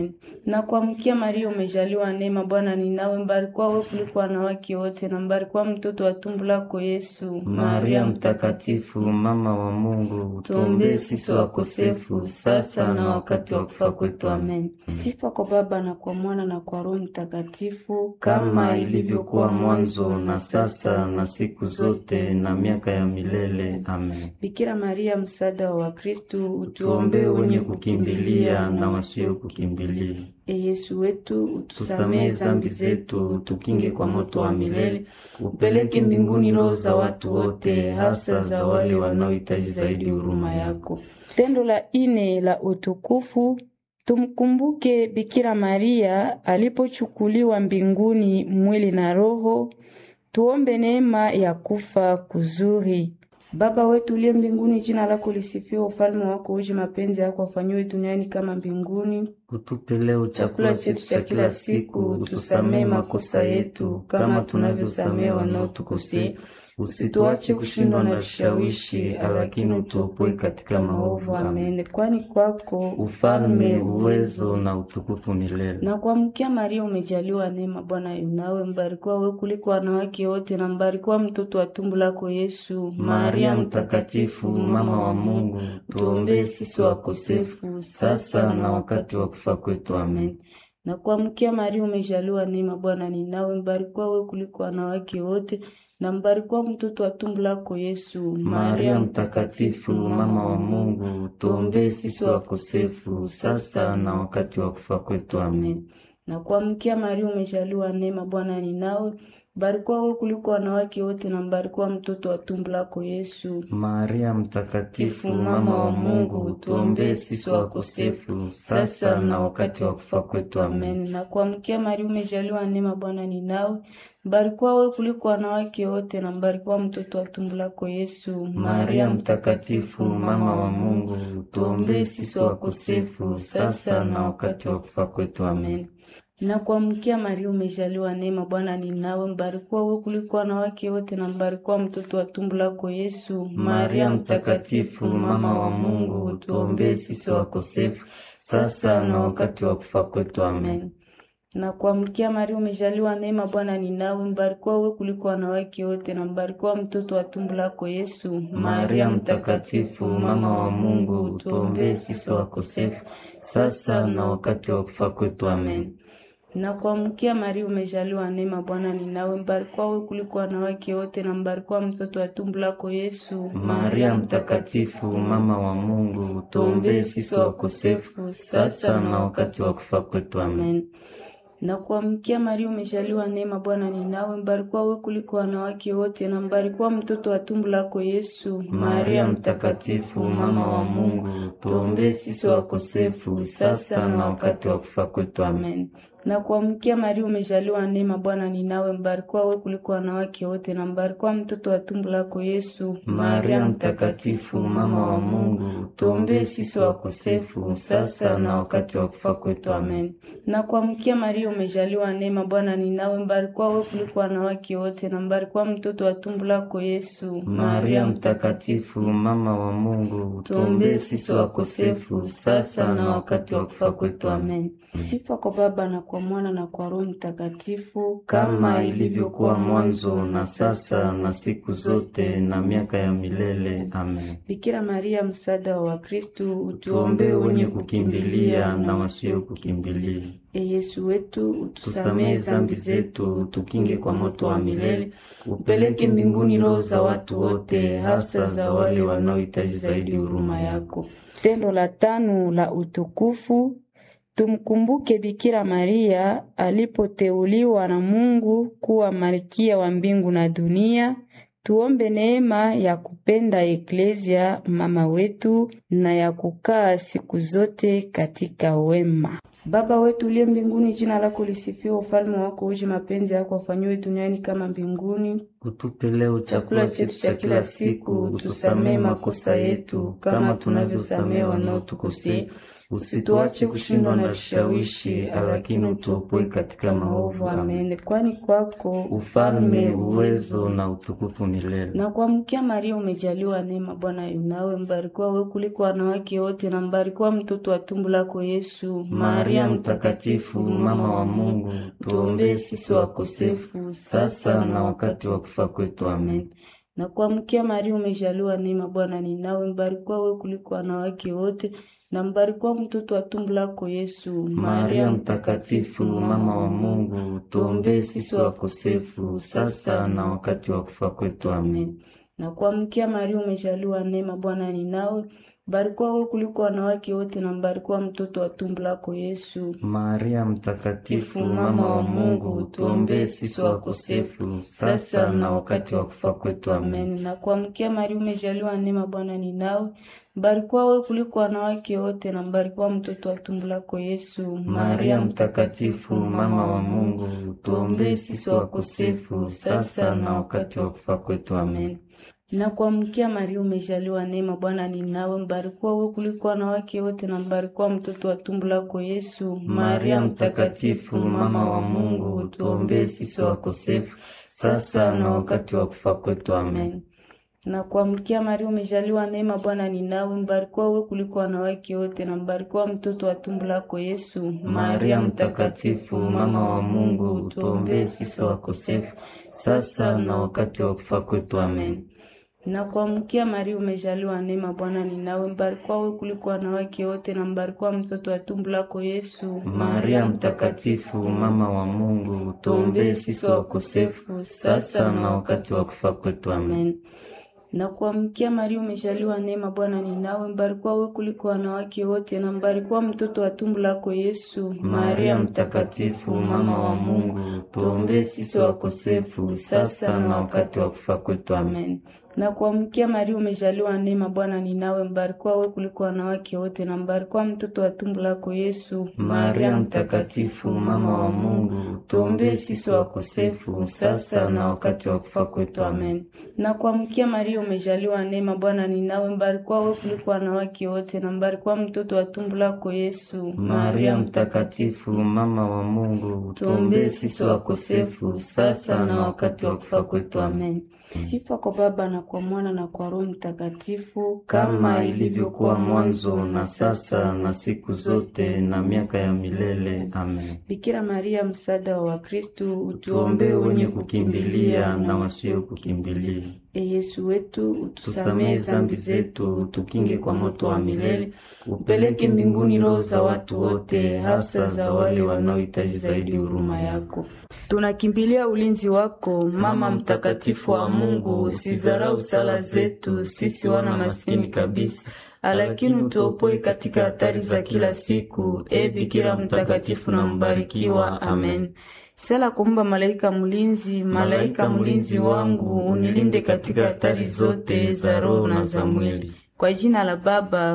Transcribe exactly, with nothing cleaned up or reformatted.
Na kuamkia Maria, umejaliwa neema, Bwana ni nawe, mbarikiwa wewe kuliko wanawake wote, na mbarikiwa mtoto wa tumbo lako Yesu. Maria mtakatifu, mama wa Mungu, tuombee sisi wakosefu, sasa na wakati wa kufa kwetu. Amen. Sifa kwa Baba na kwa Mwana na kwa Roho Mtakatifu, kama ilivyokuwa mwanzo na sasa na siku zote na miaka ya milele. Amen. Bikira Maria, msaada wa Wakristo, Tuombee wenye kukimbilia na wasio kukimbilia. E Yesu wetu, utusamehe Tusamehe zambi zetu, tukinge kwa moto wa milele, upeleke mbinguni roho za watu wote, hasa za wale wanaohitaji zaidi huruma yako. Tendo la ine la utukufu, tumkumbuke Bikira Maria alipochukuliwa mbinguni mwili na roho. Tuombe neema ya kufa kuzuri. Baba wetu uliye mbinguni, jina lako lisifiwe, ufalme wako uje, mapenzi yako afanywe duniani kama mbinguni. Utupe leo chakula chetu cha kila siku, utusamehe makosa yetu kama tunavyosamehe wanaotukosea, usituache kushindwa na vishawishi, lakini utuopoe katika maovu. Amen. Kwani kwako ufalme, uwezo na utukufu milele. Na kuamkia Maria, umejaliwa neema, Bwana yu nawe, mbarikiwa wewe kuliko wanawake wote, na mbarikiwa mtoto wa tumbo lako Yesu. Maria mtakatifu, mama wa Mungu, tuombee sisi wakosefu, sasa na wakati wa kufa kwetu. Amen. Na kuamkia Maria, umejaliwa neema, Bwana ni nawe, mbarikiwa wewe kuliko wanawake wote, na mbarikiwa mtoto wa tumbo lako Yesu. Maria mtakatifu, mama wa Mungu, tuombee sisi wakosefu, sasa na wakati wa kufa kwetu. Amen. Na kuamkia Maria, umejaliwa neema, Bwana ni nawe, mbarikiwa wewe kuliko wanawake wote, na mbarikiwa mtoto wa tumbo lako Yesu. Maria mtakatifu, mama wa Mungu, tuombee sisi wakosefu, sasa na wakati wa kufa kwetu. Amen. Na kuamkia Maria, umejaliwa neema, Bwana ni nawe, mbarikiwa wewe kuliko wanawake wote, na mbarikiwa mtoto wa tumbo lako Yesu. Maria mtakatifu, mama wa Mungu, tuombee sisi wakosefu, sasa na wakati wa kufa kwetu. Amen. Na kuamkia Maria, umejaliwa neema, Bwana ni nawe, mbarikiwa wewe kuliko wanawake wote, na mbarikiwa mtoto wa tumbo lako Yesu. Maria mtakatifu, mama wa Mungu, tuombee sisi wakosefu, sasa na wakati wa kufa kwetu. Amen. Na kuamkia Maria, umejaliwa neema, Bwana ni nawe, mbarikiwa wewe kuliko wanawake wote, na mbarikiwa mtoto wa tumbo lako Yesu. Maria mtakatifu, mama wa Mungu, tuombee sisi wakosefu, sasa na wakati wa kufa kwetu. Amen. Na kuamkia Maria, umejaliwa neema, Bwana ni nawe, mbarikiwa wewe kuliko wanawake wote, na mbarikiwa mtoto wa tumbo lako Yesu. Maria mtakatifu, mama wa Mungu, tuombee sisi wakosefu, sasa na wakati wa kufa kwetu. Amen. Na kuamkia Maria, umejaliwa neema, Bwana ni nawe, mbarikiwa wewe kuliko wanawake wote, na mbarikiwa mtoto wa tumbo lako Yesu. Maria mtakatifu, mama wa Mungu, tuombee sisi wakosefu, sasa na wakati wa kufa kwetu. Amen. Na kuamkia Maria, umejaliwa neema, Bwana ni nawe, mbarikiwa wewe kuliko wanawake wote, na mbarikiwa mtoto wa tumbo lako Yesu. Maria mtakatifu, mama wa Mungu, tuombee sisi wakosefu, sasa na wakati wa kufa kwetu. Amen. Na kuamkia Maria, umejaliwa neema, Bwana ni nawe, mbarikiwa wewe kuliko wanawake wote, na mbarikiwa mtoto wa tumbo lako Yesu. Maria mtakatifu, mama wa Mungu, tuombee sisi wakosefu, sasa na wakati wa kufa kwetu. Amen. Sifa kwa Baba na kwa Mwana na kwa Roho Mtakatifu, kama ilivyokuwa mwanzo na sasa na siku zote na miaka ya milele. Amen. Bikira Maria, msaada wa Wakristo, utuombee wenye kukimbilia na wasio kukimbilia. E Yesu wetu, utusamehe zambi zetu, tukinge kwa moto wa milele, upeleke mbinguni roho za watu wote, hasa za wale wanaohitaji zaidi huruma yako. Tendo la tano la utukufu, tumkumbuke Bikira Maria alipoteuliwa na Mungu kuwa malkia wa mbingu na dunia. Tuombe neema ya kupenda Eklezia mama wetu na ya kukaa siku zote katika wema. Baba wetu uliye mbinguni, jina lako lisifiwe, ufalme wako uje, mapenzi yako afanywe duniani kama mbinguni. Utupe leo chakula chetu cha kila siku, utusamehe makosa yetu kama tunavyosamehe wanaotukosea, Usituache kushindwa na vishawishi, lakini utuopoe katika maovu. Amen. Kwani kwako ufalme, uwezo na utukufu milele. Na kuamkia Maria, umejaliwa neema, Bwana yu nawe, mbarikiwa wewe kuliko wanawake wote, na mbarikiwa mtoto wa tumbo lako Yesu. Maria mtakatifu, mama wa Mungu, tuombee sisi wakosefu, sasa na wakati wa kufa kwetu. Amen. Na kuamkia Maria, umejaliwa neema, Bwana ni nawe, mbarikiwa wewe kuliko wanawake wote, na mbarikiwa mtoto wa tumbo lako Yesu. Maria mtakatifu, mama wa Mungu, tuombee sisi wakosefu, sasa na wakati wa kufa kwetu. Amen. Na kuamkia Maria, umejaliwa neema, Bwana ni nawe, mbarikiwa wewe kuliko wanawake wote, na mbarikiwa mtoto wa tumbo lako Yesu. Maria mtakatifu, mama wa Mungu, tuombee sisi wakosefu, sasa na wakati wa kufa kwetu. Amen. Na kuamkia Maria, umejaliwa neema, Bwana ni nawe, mbarikiwa wewe kuliko wanawake wote, na mbarikiwa mtoto wa tumbo lako Yesu. Maria mtakatifu, mama wa Mungu, tuombee sisi wakosefu, sasa na wakati wa kufa kwetu. Amen. Na kuamkia Maria, umejaliwa neema, Bwana ni nawe, mbarikiwa wewe kuliko wanawake wote, na mbarikiwa mtoto wa tumbo lako Yesu. Maria mtakatifu, mama wa Mungu, tuombee sisi wakosefu, sasa na wakati wa kufa kwetu. Amen. Na kuamkia Maria, umejaliwa neema, Bwana ni nawe, mbarikiwa wewe kuliko wanawake wote, na mbarikiwa mtoto wa tumbo lako Yesu. Maria mtakatifu, mama wa Mungu, tuombee sisi wakosefu, sasa na wakati wa kufa kwetu. Amen. Na kuamkia Maria, umejaliwa neema, Bwana ni nawe, mbarikiwa wewe kuliko wanawake wote, na mbarikiwa mtoto wa tumbo lako Yesu. Maria mtakatifu, mama wa Mungu, tuombee sisi wakosefu, sasa na wakati wa kufa kwetu. Amen. Na kuamkia Maria, umejaliwa neema, Bwana ni nawe, mbarikiwa wewe kuliko wanawake wote, na mbarikiwa mtoto wa tumbo lako Yesu. Maria mtakatifu, mama wa Mungu, tuombee sisi wakosefu, sasa na wakati wa kufa kwetu. Amen. Na kuamkia Maria, umejaliwa neema, Bwana ni nawe, mbarikiwa wewe kuliko wanawake wote, na mbarikiwa mtoto wa tumbo lako Yesu. Maria mtakatifu, mama wa Mungu, tuombee sisi wakosefu, sasa na wakati wa kufa kwetu. Amen. Na kuamkia Maria, umejaliwa neema, Bwana ni nawe, mbarikiwa wewe kuliko wanawake wote, na mbarikiwa mtoto wa tumbo lako Yesu. Maria mtakatifu, mama wa Mungu, tuombee sisi wakosefu, sasa na wakati wa kufa kwetu. Amen. Sifa kwa Baba na kwa Mwana na kwa Roho Mtakatifu, kama ilivyokuwa mwanzo na sasa na siku zote na miaka ya milele. Amen. Bikira Maria, msaada wa Wakristo, utuombee wenye kukimbilia na wasio kukimbilia. E Yesu wetu, utusamehe zambi zetu, utukinge kwa moto wa milele, upeleke mbinguni roho za watu wote, hasa za wale wanaohitaji zaidi huruma yako. Tunakimbilia ulinzi wako, Mama mtakatifu wa Mungu. Usizarau sala zetu sisi wana maskini kabisa, lakini utuopoe katika hatari za kila siku. E Bikira mtakatifu na mbarikiwa. Amen. Sala kumba malaika mlinzi, malaika mlinzi wangu, unilinde katika hatari zote za roho na za mwili. Kwa jina la Baba